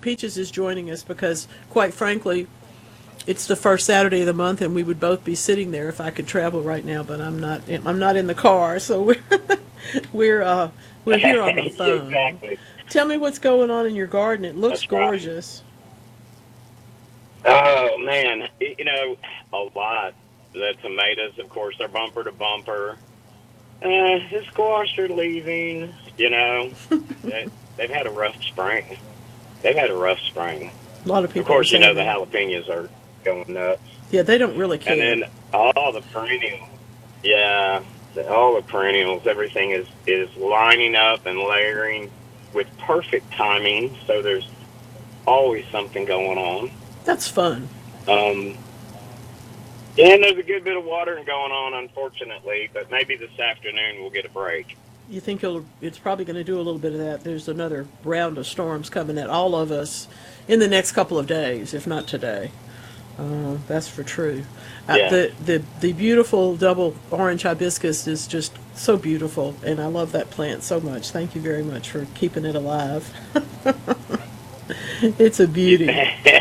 Peaches is joining us because, quite frankly, it's the first Saturday of the month, and we would both be sitting there if I could travel right now. But I'm not. I'm not in the car, so we're here on the phone. Exactly. Tell me what's going on in your garden. It looks That's right. gorgeous. Oh man, a lot. The tomatoes, of course, are bumper to bumper. The squash are leaving. They've had a rough spring. They've had a rough spring. A lot of Of people are course, saying the that. jalapenos are going nuts, Yeah, they don't really and care. then all the perennials. Yeah, all the perennials. Everything is lining up and layering with perfect timing. So there's always something going on. That's fun. Um, and there's a good bit of watering going on, unfortunately, but maybe this afternoon we'll get a break. You think it's probably going to do a little bit of that. There's another round of storms coming at all of us in the next couple of days, if not today. That's for true. Yeah. The beautiful double orange hibiscus is just so beautiful, and I love that plant so much. Thank you very much for keeping it alive. It's a beauty.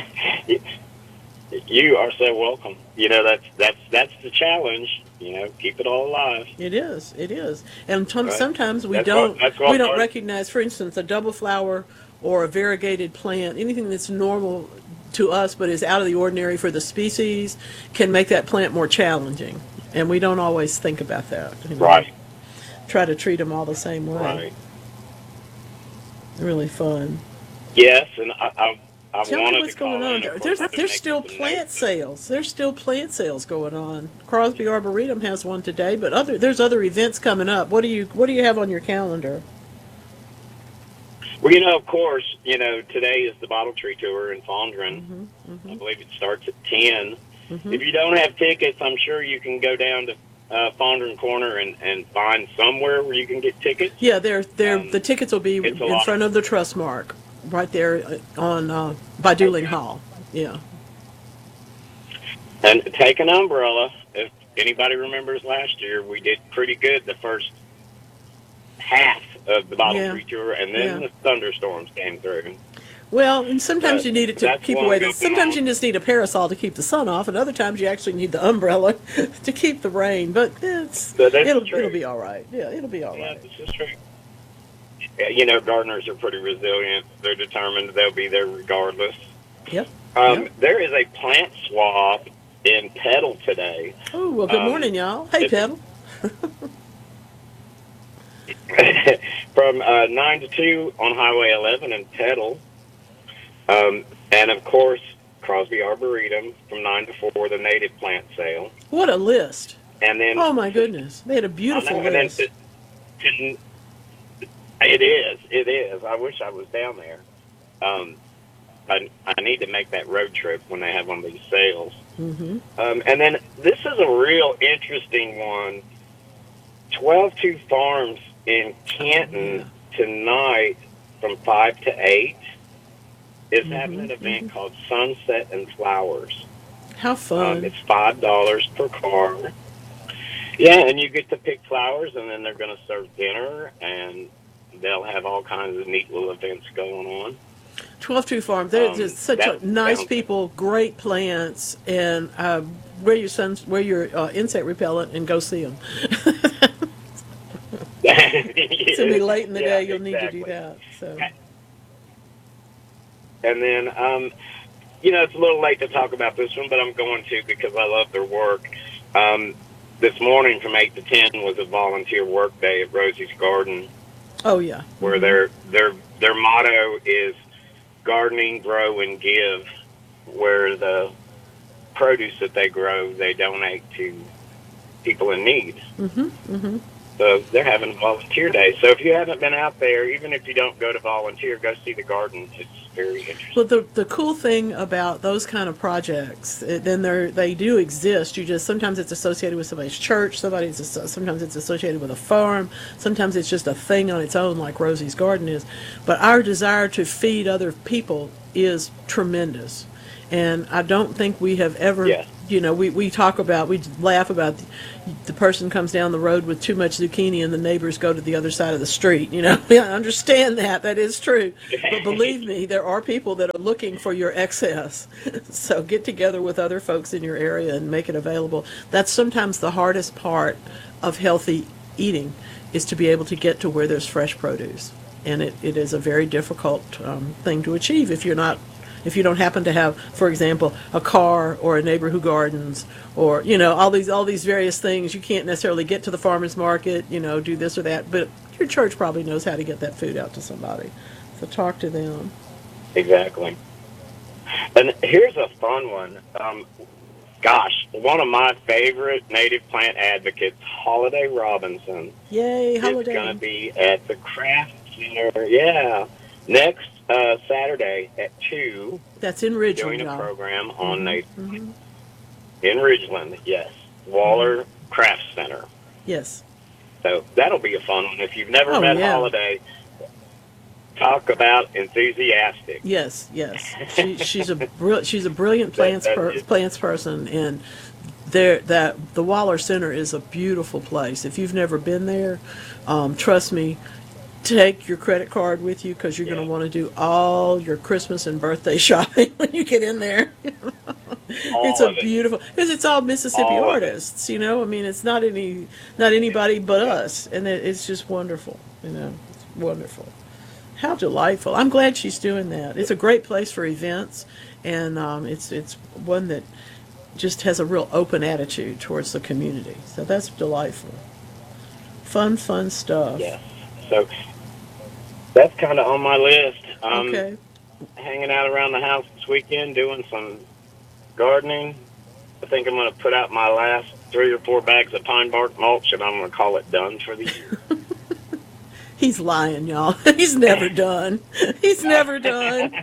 You are so welcome. That's the challenge. Keep it all alive. It is. It is. And Right. sometimes we That's what. don't That's we what. don't recognize, for instance, a double flower or a variegated plant, anything that's normal to us but is out of the ordinary for the species, can make that plant more challenging. And we don't always think about that. Right. Try to treat them all the same way. Right. Really fun. Yes, and I Tell me wanted what's to call going on. in. Of course, There's I've been there's making still some plant notes. sales. There's still plant sales going on. Crosby Arboretum has one today, but there's other events coming up. What do you have on your calendar? Well, of course, today is the Bottle Tree Tour in Fondren. I believe it starts at 10. If you don't have tickets, I'm sure you can go down to Fondren Corner and find somewhere where you can get tickets. Yeah, they're Um, the tickets will be it's a in lot. front of the Trustmark, right there on by Dooling Okay. Hall. Yeah. And take an umbrella. If anybody remembers last year, we did pretty good the first half of the Bottle Yeah. Tree Tour, and Yeah. then the thunderstorms came through. Well, and sometimes But you need it to that's keep one away going sometimes on. you just need a parasol to keep the sun off, and other times you actually need the umbrella to keep the rain. But So this is it'll true. be all right. Yeah, it'll be all Yeah, right. this is true. Yeah, gardeners are pretty resilient. They're determined they'll be there regardless. Yep. Yep. There is a plant swap in Petal today. Oh, well, good Um, morning, y'all. Hey, it's Petal. from 9 to 2 on Highway 11 in Petal. And, of course, Crosby Arboretum from 9 to 4, the native plant sale. What a list. And then, Oh, my goodness. They had a I beautiful know, and then list. it is. I wish I was down there. Um, I need to make that road trip when they have one of these sales. Mm-hmm. And then this is a real interesting one. 12-2 Farms in Canton tonight from 5 to 8 is having an event called Sunset and Flowers. How fun. It's $5 per car. Yeah, and you get to pick flowers, and then they're going to serve dinner, and they'll have all kinds of neat little events going on. 12-2 Farm. They're just such That nice sounds people, great plants, and wear your insect repellent and go see them. It's gonna be late in the day. You'll need to do exactly. that. So And then, it's a little late to talk about this one, but I'm going to because I love their work. This morning from 8 to 10 was a volunteer work day at Rosie's Garden, oh yeah. where their motto is gardening, grow, and give, where the produce that they grow, they donate to people in need. So they're having a volunteer day. So if you haven't been out there, even if you don't go to volunteer, go see the garden. It's very interesting. Well, the cool thing about those kind of projects, they do exist. You just sometimes it's associated with somebody's church, sometimes it's associated with a farm, sometimes it's just a thing on its own, like Rosie's Garden is. But our desire to feed other people is tremendous, and I don't think we have ever, Yes. we talk about, we laugh about the person comes down the road with too much zucchini and the neighbors go to the other side of the street. I understand that. That is true. But believe me, there are people that are looking for your excess. So get together with other folks in your area and make it available. That's sometimes the hardest part of healthy eating, is to be able to get to where there's fresh produce. And it is a very difficult thing to achieve if you don't happen to have, for example, a car or a neighbor who gardens, or all these various things. You can't necessarily get to the farmer's market, do this or that, but your church probably knows how to get that food out to somebody. So talk to them. Exactly. And here's a fun one. Gosh, one of my favorite native plant advocates, Holiday Robinson, Yay, is Holiday. going to be at the Craft Center. Yeah, next Saturday at 2. That's in Ridgeland, Doing a y'all. program on native plants in Ridgeland. Yes, Waller Craft Center. Yes. So that'll be a fun one. If you've never Oh, met yeah. Holiday, talk about enthusiastic. Yes. She's a brilliant plants person, and the Waller Center is a beautiful place. If you've never been there, trust me, take your credit card with you, because you're going to want to do all your Christmas and birthday shopping when you get in there. It's a beautiful, because it's all Mississippi artists. It's not anybody but us, and it's just wonderful. It's wonderful. How delightful! I'm glad she's doing that. It's a great place for events, and it's one that just has a real open attitude towards the community. So that's delightful. Fun stuff. Yes. So that's kind of on my list. Okay. Hanging out around the house this weekend, doing some gardening. I think I'm going to put out my last 3 or 4 bags of pine bark mulch, and I'm going to call it done for the year. He's lying, y'all. He's never done. He's never done.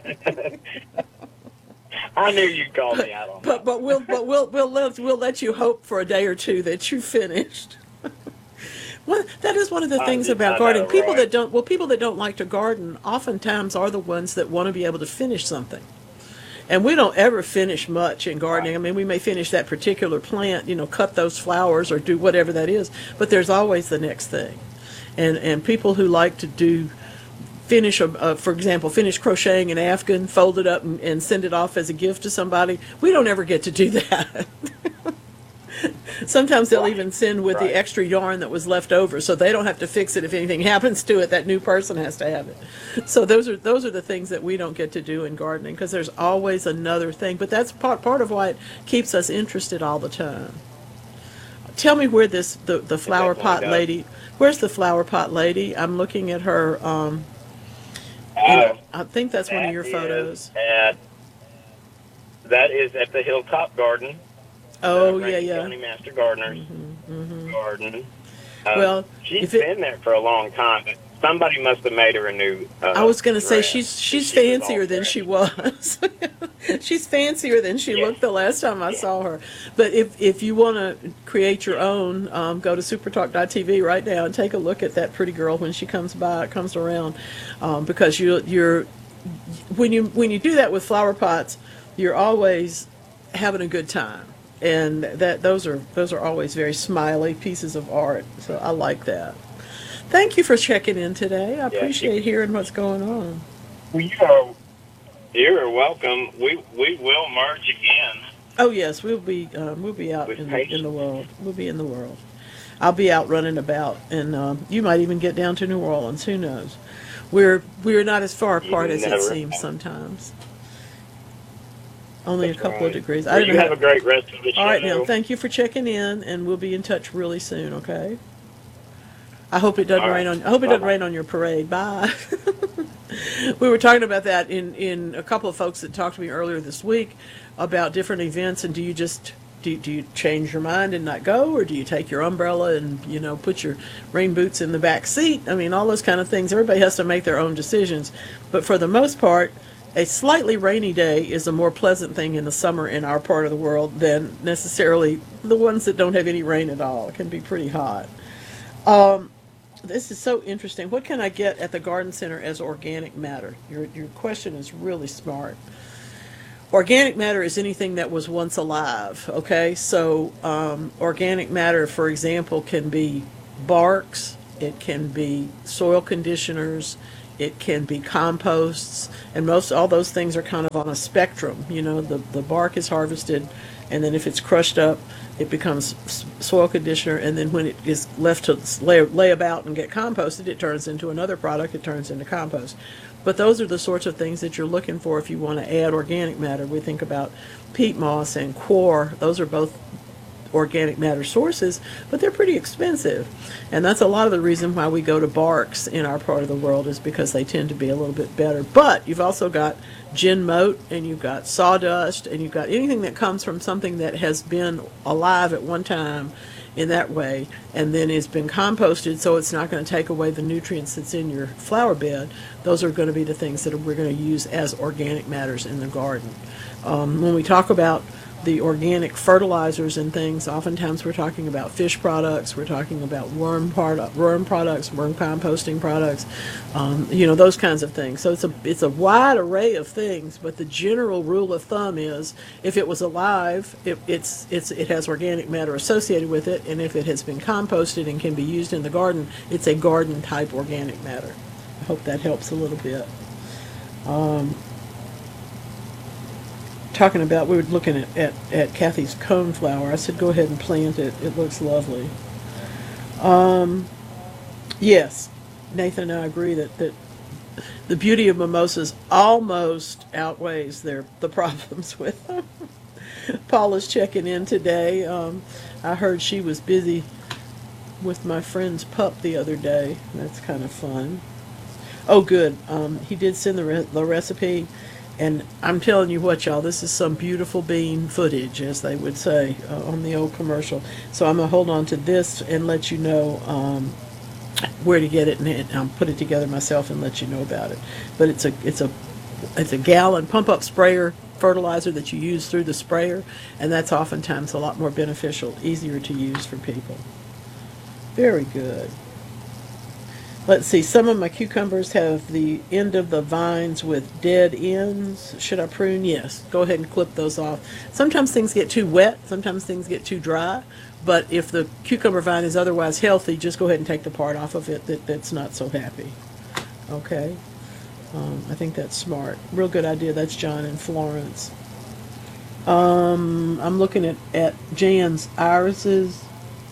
I knew you'd call me out on that. But we'll let you hope for a day or two that you finished. Well, that is one of the things about gardening. People that don't like to garden oftentimes are the ones that want to be able to finish something. And we don't ever finish much in gardening. I mean, we may finish that particular plant, cut those flowers or do whatever that is, but there's always the next thing. And people who like to finish, for example, finish crocheting an afghan, fold it up and send it off as a gift to somebody, we don't ever get to do that. Sometimes they'll even send with the extra yarn that was left over, so they don't have to fix it if anything happens to it. That new person has to have it. So those are the things that we don't get to do in gardening, because there's always another thing. But that's part of why it keeps us interested all the time. Tell me where the flower pot lady. Where's the flower pot lady? I'm looking at her. I think that's one of your photos. That is at the Hilltop Garden. Oh, Rankin yeah. County Master Gardener's garden. Well, she's been there for a long time, but somebody must have made her a new. I was going to say dress. she's fancier than she was. She's fancier than she looked the last time I saw her. But if you want to create your own, go to supertalk.tv right now and take a look at that pretty girl when she comes around, because you're when you do that with flower pots, you're always having a good time. And those are always very smiley pieces of art. So I like that. Thank you for checking in today. I appreciate hearing what's going on. You're welcome. We will merge again. Oh yes, we'll be out in the world. We'll be in the world. I'll be out running about, and you might even get down to New Orleans. Who knows? We're not as far apart as it seems sometimes. Only a couple of degrees. Well, you have a great rest of the show. All right, now, thank you for checking in, and we'll be in touch really soon, okay? I hope it doesn't rain on. I hope it doesn't rain on your parade. Bye. We were talking about that in a couple of folks that talked to me earlier this week about different events, and do you change your mind and not go, or do you take your umbrella and put your rain boots in the back seat? I mean, all those kind of things. Everybody has to make their own decisions, but for the most part, a slightly rainy day is a more pleasant thing in the summer in our part of the world than necessarily the ones that don't have any rain at all. It can be pretty hot. This is so interesting. What can I get at the garden center as organic matter? Your question is really smart. Organic matter is anything that was once alive, okay? So organic matter, for example, can be barks, it can be soil conditioners, it can be composts, and most all those things are kind of on a spectrum. You know, the bark is harvested, and then if it's crushed up, it becomes soil conditioner, and then when it is left to lay about and get composted, it turns into another product, it turns into compost. But those are the sorts of things that you're looking for if you want to add organic matter. We think about peat moss and coir. Those are both organic matter sources, but they're pretty expensive. And that's a lot of the reason why we go to barks in our part of the world, is because they tend to be a little bit better. But you've also got gin moat, and you've got sawdust, and you've got anything that comes from something that has been alive at one time in that way, and then it's been composted, so it's not going to take away the nutrients that's in your flower bed. Those are going to be the things that we're going to use as organic matters in the garden. When we talk about the organic fertilizers and things, oftentimes we're talking about fish products, we're talking about worm products, worm composting products, those kinds of things. So it's a wide array of things, but the general rule of thumb is if it was alive, it has organic matter associated with it, and if it has been composted and can be used in the garden, it's a garden type organic matter. I hope that helps a little bit. Talking about, we were looking at Kathy's coneflower. I said, go ahead and plant it. It looks lovely. Yes, Nathan and I agree that the beauty of mimosas almost outweighs the problems with them. Paula's checking in today. I heard she was busy with my friend's pup the other day. That's kind of fun. Oh, good. He did send the recipe. And I'm telling you what, y'all, this is some beautiful bean footage, as they would say on the old commercial. So I'm going to hold on to this and let you know where to get it, and I'll put it together myself and let you know about it. But it's a gallon pump-up sprayer fertilizer that you use through the sprayer, and that's oftentimes a lot more beneficial, easier to use for people. Very good. Let's see, some of my cucumbers have the end of the vines with dead ends. Should I prune? Yes. Go ahead and clip those off. Sometimes things get too wet, sometimes things get too dry, but if the cucumber vine is otherwise healthy, just go ahead and take the part off of it that's not so happy. Okay? I think that's smart. Real good idea. That's John in Florence. I'm looking at Jan's irises.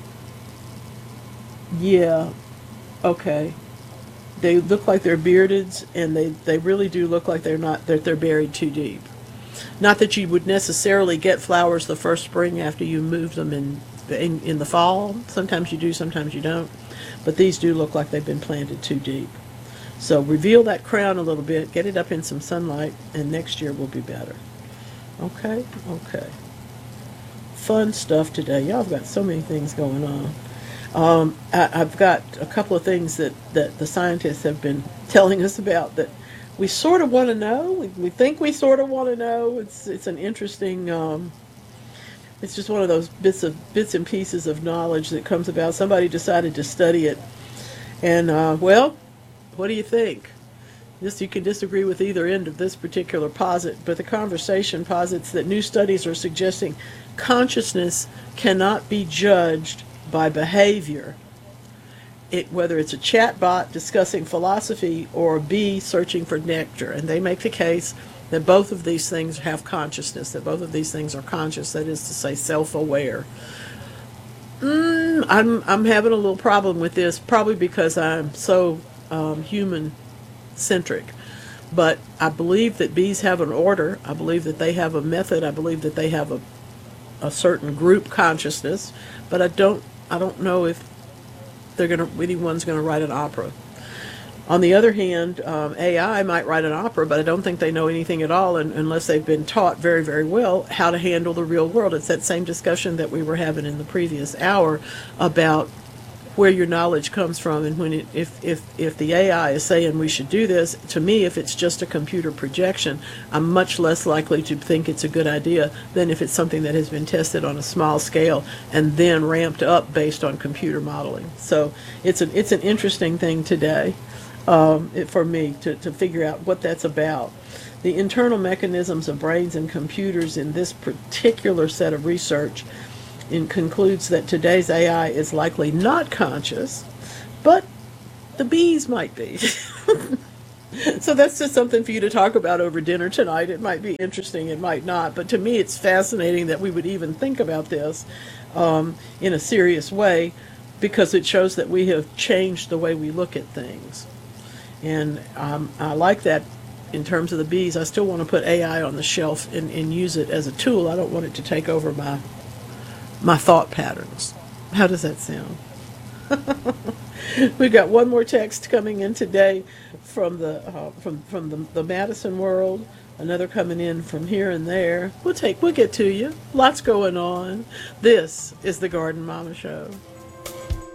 Yeah. Okay. They look like they're beardeds, and they really do look like they're buried too deep. Not that you would necessarily get flowers the first spring after you move them in the fall. Sometimes you do, sometimes you don't. But these do look like they've been planted too deep. So reveal that crown a little bit, get it up in some sunlight, and next year will be better. Okay? Okay. Fun stuff today. Y'all have got so many things going on. I've got a couple of things that the scientists have been telling us about that we sort of want to know. We think we sort of want to know. It's an interesting. It's just one of those bits and pieces of knowledge that comes about. Somebody decided to study it, and well, what do you think? You can disagree with either end of this particular posit, but the conversation posits that new studies are suggesting consciousness cannot be judged by behavior, whether it's a chat bot discussing philosophy or a bee searching for nectar. And they make the case that both of these things have consciousness, that both of these things are conscious, that is to say self-aware. I'm having a little problem with this, probably because I'm so human-centric. But I believe that bees have an order. I believe that they have a method. I believe that they have a certain group consciousness. But I don't know if anyone's going to write an opera. On the other hand, AI might write an opera, but I don't think they know anything at all unless they've been taught very, very well how to handle the real world. It's that same discussion that we were having in the previous hour about where your knowledge comes from, and if the AI is saying we should do this, to me, if it's just a computer projection, I'm much less likely to think it's a good idea than if it's something that has been tested on a small scale and then ramped up based on computer modeling. So it's an interesting thing today for me to figure out what that's about. the internal mechanisms of brains and computers in this particular set of research concludes that today's AI is likely not conscious, but the bees might be. So that's just something for you to talk about over dinner tonight. It might be interesting, it might not, but to me it's fascinating that we would even think about this in a serious way, because it shows that we have changed the way we look at things. And I like that in terms of the bees. I still want to put AI on the shelf and use it as a tool. I don't want it to take over my thought patterns. How does that sound? We've got one more text coming in today from the Madison world. Another coming in from here and there. We'll get to you. Lots going on. This is the Garden Mama Show.